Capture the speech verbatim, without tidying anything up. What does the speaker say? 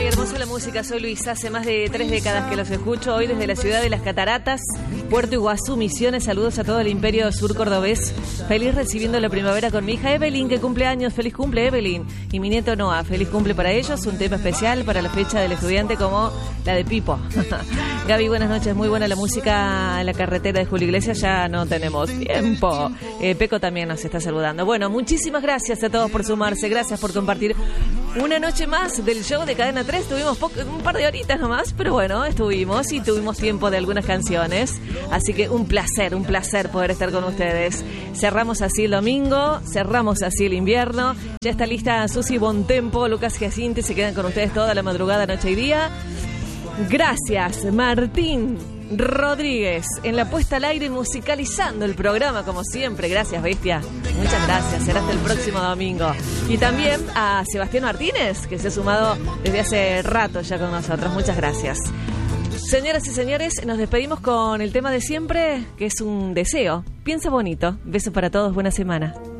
Ay, hermosa la música, soy Luisa, hace más de tres décadas que los escucho, hoy desde la ciudad de las Cataratas, Puerto Iguazú, Misiones, saludos a todo el imperio sur cordobés, feliz recibiendo la primavera con mi hija Evelyn, que cumple años, feliz cumple Evelyn, y mi nieto Noah, feliz cumple para ellos, un tema especial para la fecha del estudiante como la de Pipo. Gaby, buenas noches, muy buena la música en la carretera de Julio Iglesias, ya no tenemos tiempo. Eh, Peco también nos está saludando. Bueno, muchísimas gracias a todos por sumarse, gracias por compartir una noche más del show de Cadena tres. Tuvimos poco, un par de horitas nomás, pero bueno, estuvimos y tuvimos tiempo de algunas canciones. Así que un placer, un placer poder estar con ustedes. Cerramos así el domingo, cerramos así el invierno. Ya está lista Susi Bontempo, Lucas Giacinte, se quedan con ustedes toda la madrugada, noche y día. Gracias, Martín Rodríguez, en la puesta al aire, musicalizando el programa como siempre. Gracias, bestia. Muchas gracias. Será hasta el próximo domingo. Y también a Sebastián Martínez, que se ha sumado desde hace rato ya con nosotros. Muchas gracias. Señoras y señores, nos despedimos con el tema de siempre, que es un deseo. Piensa bonito. Besos para todos. Buena semana.